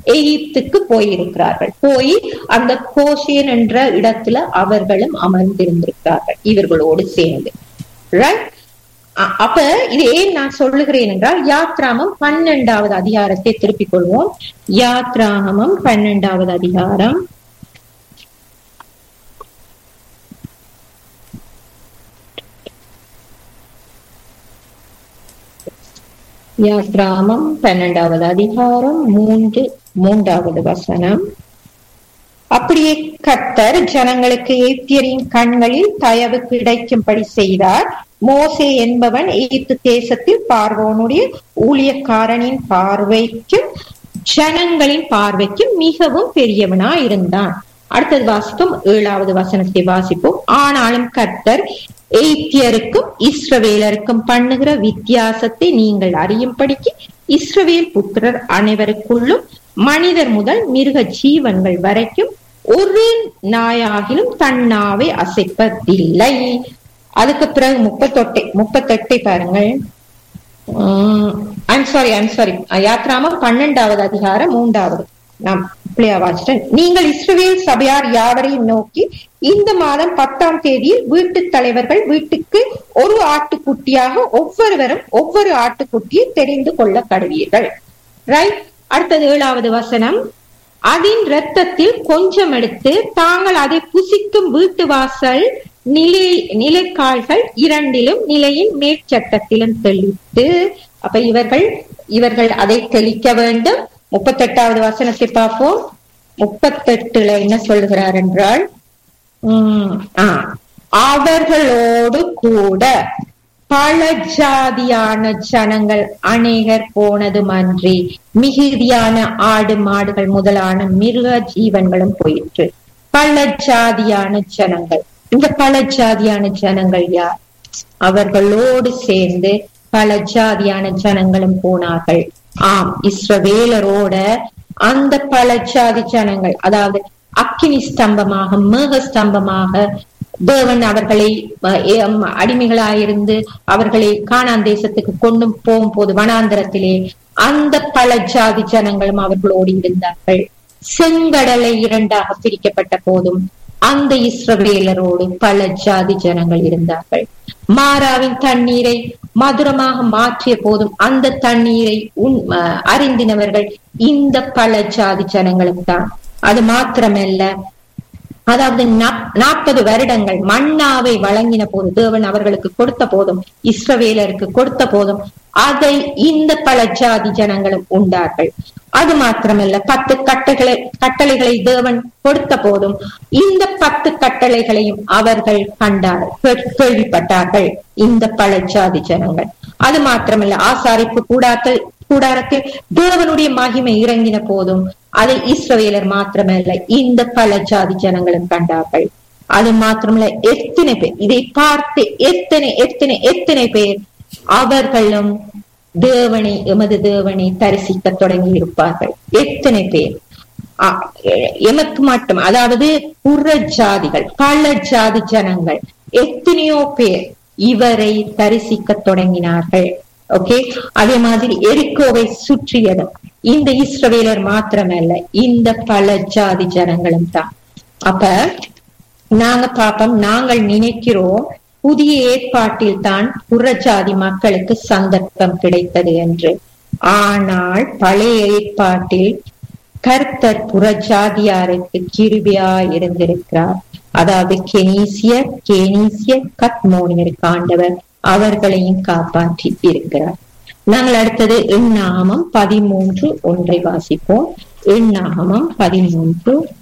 எகிப்துக்கு போயிருக்கிறார்கள். போய் அந்த கோஷேன் என்ற இடத்துல அவர்களும் அமர்ந்திருந்திருக்கிறார்கள் இவர்களோடு சேர்ந்து. அப்ப இது ஏன் நான் சொல்லுகிறேன் என்றால், யாத்ராகமம் 12வது அதிகாரத்தை திருப்பிக் கொள்வோம். யாத்ராகமம் 12வது அதிகாரம். யாத்ராகமம் 12வது அதிகாரம் 3வது வசனம். அப்படியே கர்த்தர் ஜனங்களுக்கு எகிப்தியரின் கண்களில் தயவு கிடைக்கும்படி செய்தார். மோசே என்பவன் எகிப்து தேசத்தில் பார்வோனுடைய ஊழியக்காரனின் பார்வைக்கும் ஜனங்களின் பார்வைக்கும் மிகவும் பெரியவனா இருந்தான். அடுத்தது வாசிப்போம், 7வது வசனத்தை வாசிப்போம். ஆனாலும் கர்த்தர் எகிப்தியருக்கும் இஸ்ரவேலருக்கும் பண்ணுகிற வித்தியாசத்தை நீங்கள் அறியும்படிக்கு இஸ்ரவேல் புத்திரர் அனைவருக்குள்ளும் மனிதர் முதல் மிருக ஜீவன்கள் வரைக்கும் ஒரு நாயாகிலும் தன்னாவை அசைப்பதில்லை. அதுக்கு பிறகு 38 பாருங்கள். யாத்ராகமம் 12வது அதிகாரம் 3வது. நாம் வாசிட்டேன். நீங்கள் இஸ்ரவேல் சபையார் யாவரையும் நோக்கி, இந்த மாதம் 10ஆம் தேதியில் வீட்டு தலைவர்கள் வீட்டுக்கு ஒரு ஆட்டுக்குட்டியாக ஒவ்வொருவரும் ஒவ்வொரு ஆட்டுக்குட்டியை தெரிந்து கொள்ள கடவீர்கள். ரைட். அடுத்தது 7வது வசனம். அதன் இரத்தத்தில் கொஞ்சம் எடுத்து தாங்கள் அதை புசிக்கும் வீட்டு வாசல் நிலைக்கால்கள் இரண்டிலும் நிலையின் மேற்சட்டத்திலும் தெளித்து, அப்ப இவர்கள் அதை தெளிக்க வேண்டும். 38வது வசனத்தை பார்ப்போம். 38ல என்ன சொல்லுகிறார் என்றால், அவர்களோடு கூட பல ஜாதியான ஜனங்கள் அநேகர் போனதுமன்றி மிகுதியான ஆடு மாடுகள் முதலான மிருக ஜீவன்களும் போயிற்று. பல ஜாதியான ஜனங்கள். இந்த பல ஜாதியான ஜனங்கள் யார்? அவர்களோடு சேர்ந்து பல ஜாதியான ஜனங்களும் போனார்கள். ஆம், இஸ்ரவேலரோட அந்த பல ஜாதி ஜனங்கள், அதாவது அக்கினி ஸ்தம்பமாக மேக ஸ்தம்பமாக தேவன் அவர்களை அடிமைகளாயிருந்து அவர்களை கானான் தேசத்துக்கு கொண்டு போகும் போது வனாந்தரத்திலே அந்த பல ஜாதி ஜனங்களும் அவர்களோடு இருந்தார்கள். செங்கடலை 2ஆக பிரிக்கப்பட்ட போதும் அந்த இஸ்ரவேலரோடு பல ஜாதி ஜனங்கள் இருந்தார்கள். மாராவின் தண்ணீரை மதுரமாக மாற்றிய போதும் அந்த தண்ணீரை அறிந்தினவர்கள் இந்த பல ஜாதி ஜனங்களும் தான். அது மாத்திரமல்ல, அதாவது 40 வருடங்கள் மன்னாவை வழங்கின போது தேவன் அவர்களுக்கு கொடுத்த போதும், இஸ்ரவேலருக்கு கொடுத்த போதும் அதை இந்த பல ஜாதி ஜனங்களும் உண்டார்கள். அது மாத்திரமல்ல, 10 கட்டளைகளை தேவன் கொடுத்த போதும் இந்த 10 கட்டளைகளையும் அவர்கள் கேள்விப்பட்டார்கள், இந்த பல ஜாதி ஜனங்கள். அது மாத்திரமல்ல, ஆசாரிப்பு கூடாரத்தில் தேவனுடைய மகிமை இறங்கின போதும் அதை இஸ்ரவேலர் மாத்திரமல்ல இந்த பல ஜாதி ஜனங்களும் கண்டார்கள். அது மாத்திரமல்ல, எத்தனை பேர் இதை பார்த்து எத்தனை பேர் அவர்களும் தேவனை, எமது தேவனை தரிசிக்க தொடங்கி இருப்பார்கள். எத்தனை பேர் எமக்கு மட்டும், அதாவது புற ஜாதிகள், பல ஜாதி ஜனங்கள், எத்தனையோ பேர் இவரை தரிசிக்க தொடங்கினார்கள். ஓகே. அதே மாதிரி எரிக்கோவை சுற்றியதும் இந்த இஸ்ரவேலர் மாத்திரமல்ல இந்த பல ஜாதி ஜனங்களும் தான். அப்ப நாங்க பாப்போம், நாங்கள் நினைக்கிறோம் புதிய ஏற்பாட்டில் தான் புறஜாதி மக்களுக்கு சந்தர்ப்பம் கிடைத்தது என்று. ஆனால் பழைய ஏற்பாட்டில் கர்த்தர் புறஜாதியாருக்கு கிருபையாய் இருந்திருக்கிறார். அதாவது கெனீசியர் கத்மோனியருக்கு ஆண்டவர் அவர்களையும் காப்பாற்றி இருக்கிறார். நாங்கள் அடுத்தது எண்ணாகமம் 13:1 வாசிப்போம். எண்ணாகமம் 13:1.